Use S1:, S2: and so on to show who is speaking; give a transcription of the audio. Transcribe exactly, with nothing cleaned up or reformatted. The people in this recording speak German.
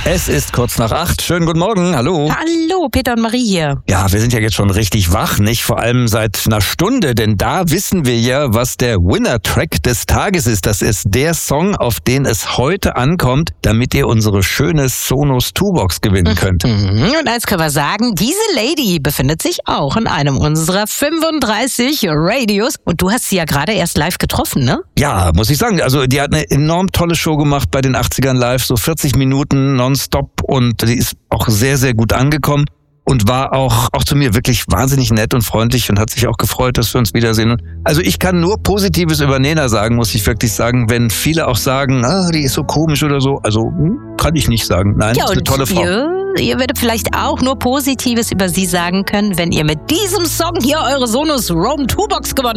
S1: Es ist kurz nach acht. Schönen guten Morgen. Hallo.
S2: Hallo, Peter und Marie hier.
S1: Ja, wir sind ja jetzt schon richtig wach, nicht? Vor allem seit einer Stunde, denn da wissen wir ja, was der Winner-Track des Tages ist. Das ist der Song, auf den es heute ankommt, damit ihr unsere schöne Sonos Two-Box gewinnen könnt.
S2: Mhm. Und eins können wir sagen, diese Lady befindet sich auch in einem unserer fünfunddreißig Radios. Und du hast sie ja gerade erst live getroffen, ne?
S1: Ja, muss ich sagen. Also die hat eine enorm tolle Show gemacht bei den achtzigern live, so vierzig Minuten nonstop, und die ist auch sehr, sehr gut angekommen und war auch, auch zu mir wirklich wahnsinnig nett und freundlich und hat sich auch gefreut, dass wir uns wiedersehen. Also ich kann nur Positives über Nena sagen, muss ich wirklich sagen, wenn viele auch sagen, ah, die ist so komisch oder so. Also kann ich nicht sagen. Nein,
S2: ja,
S1: ist eine tolle Frau.
S2: Ihr, ihr werdet vielleicht auch nur Positives über sie sagen können, wenn ihr mit diesem Song hier eure Sonos Roam Two Box gewonnen habt.